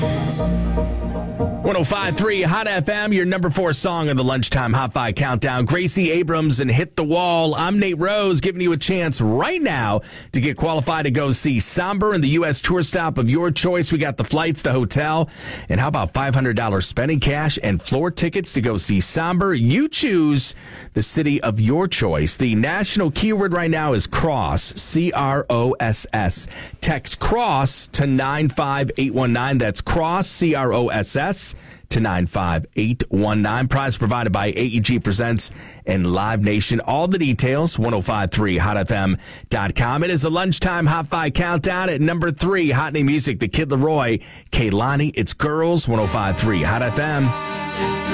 105.3 Hot FM, your number 4 song on the Lunchtime Hot 5 Countdown. Gracie Abrams and Hit the Wall. I'm Nate Rose, giving you a chance right now to get qualified to go see Somber in the U.S. tour stop of your choice. We got the flights, the hotel, and how about $500 spending cash and floor tickets to go see Somber? You choose the city of your choice. The national keyword right now is CROSS, C-R-O-S-S. Text CROSS to 95819. That's CROSS, C-R-O-S-S. to 95819. Prize provided by AEG Presents and Live Nation. All the details, 1053hotfm.com. It is the Lunchtime Hot 5 Countdown at number 3. Hot New Music, The Kid Laroi, Kehlani. It's Girls, 1053 Hot FM.